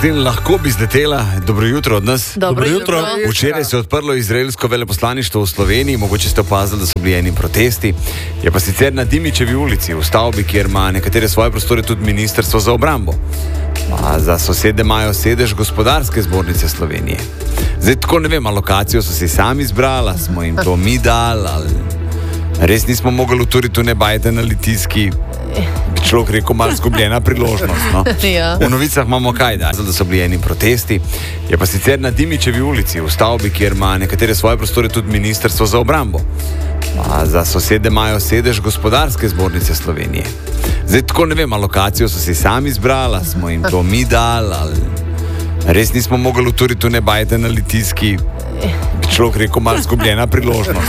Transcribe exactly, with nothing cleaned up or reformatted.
Kristin, lahko bi zletela. Dobro jutro od nas. Dobro jutro. Včeraj se je odprlo izraelsko veleposlaništvo v Sloveniji. Mogoče ste opazili, da so bili eni protesti. Je pa sicer na Dimičevi ulici, v stavbi, kjer ima nekatere svoje prostore tudi Ministrstvo za obrambo. A za sosede imajo sedež Gospodarske zbornice Slovenije. Zdaj tako ne vem, lokacijo so si sami izbrali, smo jim to mi dali, ali res nismo mogli uturiti v nebajte na Litijski. Bi človek rekel, malo zgubljena priložnost. No? Ja. V novicah imamo kaj, da, da so bili eni protesti. Je pa sicer na Dimičevi ulici, v stavbi, kjer ima nekatere svoje prostore tudi Ministrstvo za obrambo. A za sosede imajo sedež Gospodarske zbornice Slovenije. Zdaj tako ne vem, lokacijo so si sami izbrali, smo jim to mi dali, ali res nismo mogli uturiti v nebajte na Litijski. Bi človek rekel, malo zgubljena priložnost.